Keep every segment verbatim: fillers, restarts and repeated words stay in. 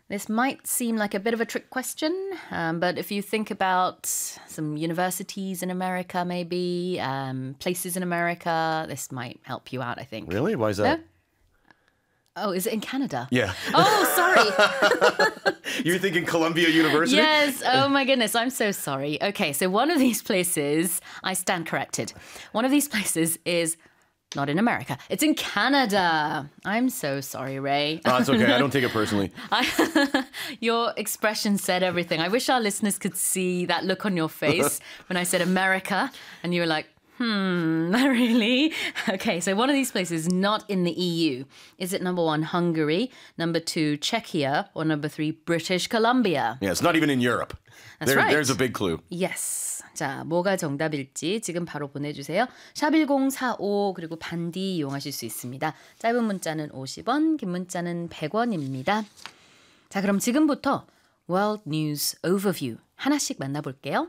This might seem like a bit of a trick question, um, but if you think about some universities in America, maybe, um, places in America, this might help you out, I think. Really? Why is that? No? Oh, is it in Canada? Yeah. Oh, sorry. You're thinking Columbia University? Yes. Oh, my goodness. I'm so sorry. Okay, so one of these places, I stand corrected. One of these places is not in America. It's in Canada. I'm so sorry, Ray. Oh, it's okay. I don't take it personally. I, your expression said everything. I wish our listeners could see that look on your face when I said America and you were like, hmm, really? Okay, so one of these places not in the E U. Is it number one, Hungary, number two, Czechia, or number three, British Columbia? Yeah, it's not even in Europe. That's there, right. There's a big clue. Yes. 자, 뭐가 정답일지 지금 바로 보내주세요. 샵일공사오 그리고 반디 이용하실 수 있습니다. 짧은 문자는 오십 원, 긴 문자는 백 원입니다. 자, 그럼 지금부터 World News Overview 하나씩 만나볼게요.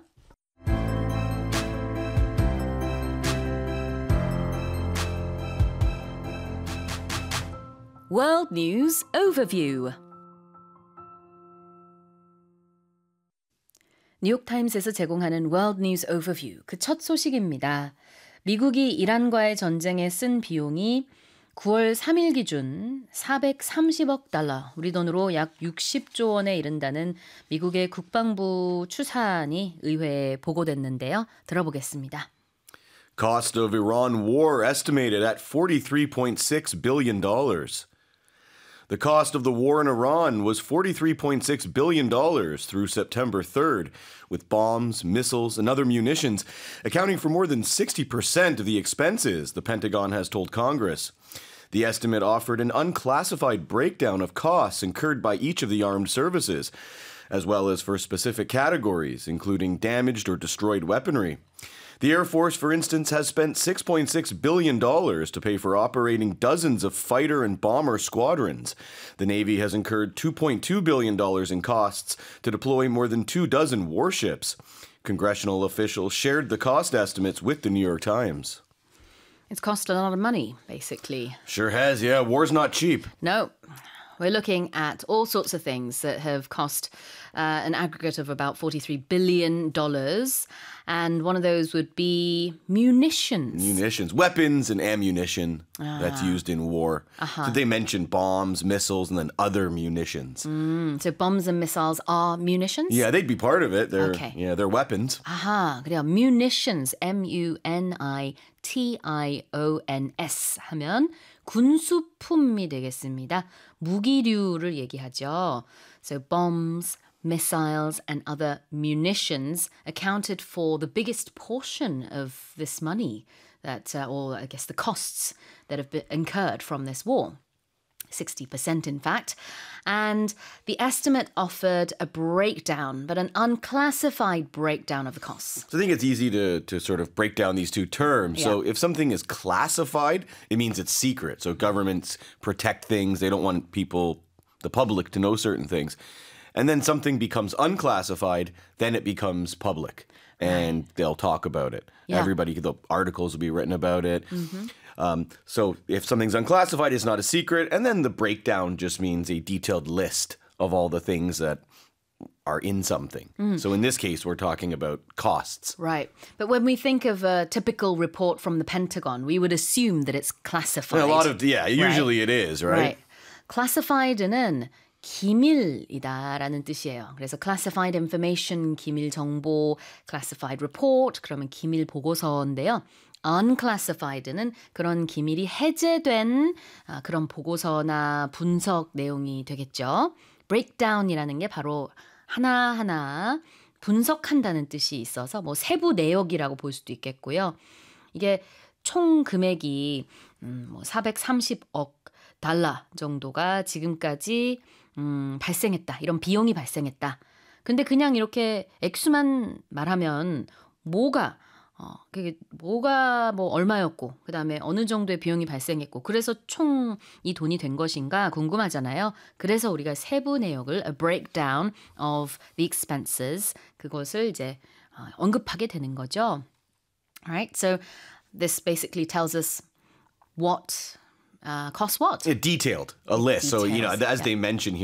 World News Overview. 뉴욕타임스에서 제공하는 World News Overview, 그 첫 소식입니다. 미국이 이란과의 전쟁에 쓴 비용이 구월 삼일 기준 사백삼십억 달러, 우리 돈으로 약 육십조 원에 이른다는 미국의 국방부 추산이 의회에 보고됐는데요. 들어보겠습니다. Cost of Iran war estimated at forty-three point six billion dollars. The cost of the war in Iran was forty-three point six billion dollars through September third, with bombs, missiles, and other munitions accounting for more than sixty percent of the expenses, the Pentagon has told Congress. The estimate offered an unclassified breakdown of costs incurred by each of the armed services, as well as for specific categories, including damaged or destroyed weaponry. The Air Force, for instance, has spent six point six billion dollars to pay for operating dozens of fighter and bomber squadrons. The Navy has incurred two point two billion dollars in costs to deploy more than two dozen warships. Congressional officials shared the cost estimates with the New York Times. It's cost a lot of money, basically. Sure has, yeah. War's not cheap. No. We're looking at all sorts of things that have cost uh, an aggregate of about forty-three billion dollars. And one of those would be munitions. Munitions, weapons and ammunition Ah. that's used in war. Uh-huh. So they mentioned bombs, missiles, and then other munitions. Mm, so bombs and missiles are munitions? Yeah, they'd be part of it. They're, Okay. Yeah, they're weapons. 아하, 그래요. munitions, M U N I T I O N S 하면 군수품이 되겠습니다. 무기류를 얘기하죠. So bombs, missiles and other munitions accounted for the biggest portion of this money that, uh, or I guess the costs that have been incurred from this war. sixty percent in fact. And the estimate offered a breakdown, but an unclassified breakdown of the costs. So I think it's easy to, to sort of break down these two terms. So Yeah. if something is classified, it means it's secret. So governments protect things. They don't want people, the public, to know certain things. And then something becomes unclassified, then it becomes public. And they'll talk about it. Yeah. Everybody, the articles will be written about it. Um, so if something's unclassified, it's not a secret. And then the breakdown just means a detailed list of all the things that are in something. So in this case, we're talking about costs. Right. But when we think of a typical report from the Pentagon, we would assume that it's classified. A lot of, yeah, usually it is, right? Right. Classified는 기밀이다라는 뜻이에요. 그래서 classified information, 기밀 정보, classified report, 그러면 기밀 보고서인데요. unclassified는 그런 기밀이 해제된 아, 그런 보고서나 분석 내용이 되겠죠. breakdown이라는 게 바로 하나하나 분석한다는 뜻이 있어서 뭐 세부 내역이라고 볼 수도 있겠고요. 이게 총 금액이 음, 뭐 사백삼십억 달러 정도가 지금까지 음, 발생했다. 이런 비용이 발생했다. 근데 그냥 이렇게 액수만 말하면 뭐가 어, 그게 뭐가 뭐 얼마였고 그다음에 어느 정도의 비용이 발생했고 그래서 총 이 돈이 된 것인가 궁금하잖아요. 그래서 우리가 세부 내역을 a breakdown of the expenses 그것을 이제 어, 언급하게 되는 거죠. Alright, so this basically tells us what uh, costs what. It detailed a list. So, you know, Details, as yeah. they mention here,